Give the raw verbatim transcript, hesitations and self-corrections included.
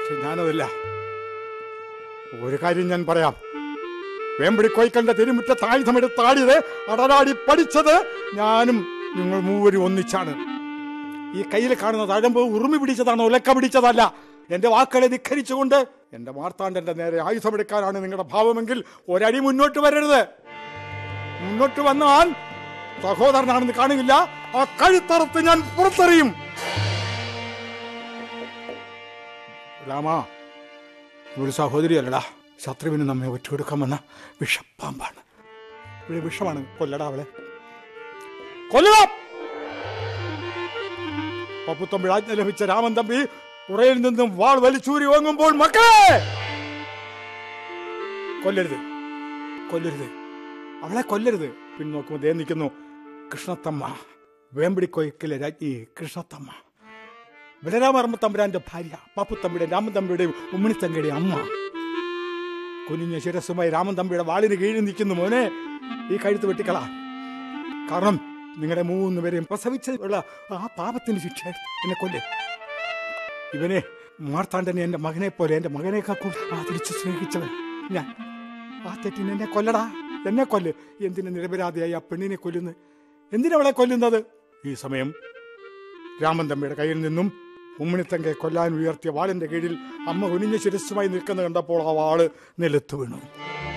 പക്ഷെ ഞാനതല്ല. ഒരു കാര്യം ഞാൻ പറയാം. വേമ്പടി കോയിക്കലിന്റെ തിരുമുറ്റത്ത് ആയുധമെടുത്ത് ആടിയത് അടരാടി പഠിച്ചത് ഞാനും നിങ്ങൾ മൂവരും ഒന്നിച്ചാണ്. ഈ കയ്യിൽ കാണുന്ന തഴമ്പ് ഉറുമി പിടിച്ചതാണ്, ഉലക്ക പിടിച്ചതല്ല. എന്റെ വാക്കുകളെ ധിക്കരിച്ചുകൊണ്ട് എന്റെ മാർത്താണ്ഡന്റെ നേരെ ആയുധമെടുക്കാനാണ് നിങ്ങളുടെ ഭാവമെങ്കിൽ ഒരടി മുന്നോട്ട് വരരുത്. മുന്നോട്ട് വന്നാൽ സഹോദരനാണെന്ന് കാണില്ല, ആ കഴുത്തറുത്ത് ഞാൻ പുറത്തെറിയും. രാമ, ഒരു സഹോദരിയല്ലടാ, ശത്രുവിന് നമ്മെ ഒറ്റുകൊടുക്കാൻ വന്ന വിഷപ്പാമ്പാണ്. ഇവിടെ വിഷമാണ്. കൊല്ലടാ അവളെ, കൊല്ലുക. പപ്പുത്തമ്പി ആജ്ഞ ലഭിച്ച രാമൻ തമ്പി ഉറയിൽ നിന്നും വാൾ വലിച്ചൂരി വാങ്ങുമ്പോൾ മക്കളെ കൊല്ലരുത്, കൊല്ലരുത്, അവളെ കൊല്ലരുത്. പിന്നെ നോക്കുമ്പോൾ ദേ നിൽക്കുന്നു കൃഷ്ണത്തമ്മ, വേമ്പടിക്കോയിക്കലെ രാജ്ഞി കൃഷ്ണത്തമ്മ, ബലരാമർമ്മ തമ്പുരാന്റെ ഭാര്യ, പാപ്പുത്തമ്പിയുടെ രാമൻ തമ്പിയുടെയും ഉമ്മിണിത്തങ്കയുടെയും അമ്മ. കുനിഞ്ഞ ശിരസുമായി രാമൻ തമ്പിയുടെ വാളിന് കീഴിൽ നിൽക്കുന്നു. മോനെ, ഈ കഴുത്ത് വെട്ടിക്കളാ. കാരണം നിങ്ങളുടെ മൂന്ന് പേരെയും പ്രസവിച്ചുള്ള ആ പാപത്തിന് ശിക്ഷ എന്നെ കൊല്ലേ. ഇവനെ മാർത്താണ്ഡനെ എൻ്റെ മകനെ പോലെ, എൻ്റെ മകനേക്കാൾ കൂടി ആദരിച്ച് സ്നേഹിച്ചവൻ ഞാൻ. ആ തെറ്റിന് എന്നെ കൊല്ലടാ, എന്നെ കൊല്ല്. എന്തിനു നിരപരാധിയായി ആ പെണ്ണിനെ കൊല്ലുന്നു? എന്തിനവളെ കൊല്ലുന്നത്? ഈ സമയം രാമൻ തമ്പിയുടെ കയ്യിൽ നിന്നും ഉമ്മിണിത്തങ്കയെ കൊല്ലാൻ ഉയർത്തിയ വാളിന്റെ കീഴിൽ അമ്മ കുനിഞ്ഞ ശിരസ്സുമായി നിൽക്കുന്നത് കണ്ടപ്പോൾ ആ വാള് നിലത്തു വീണു.